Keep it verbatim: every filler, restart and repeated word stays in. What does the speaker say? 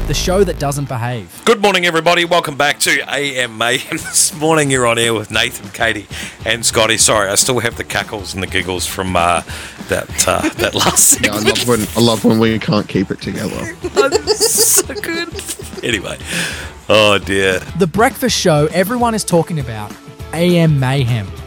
the show that doesn't behave. Good morning, everybody. Welcome back to A M Mayhem. This morning you're on air with Nathan, Katie, and Scotty. Sorry, I still have the cackles and the giggles from uh, that uh, that last Yeah, I segment. love when I love when we can't keep it together. So good. Anyway, oh dear. The breakfast show everyone is talking about, A M Mayhem.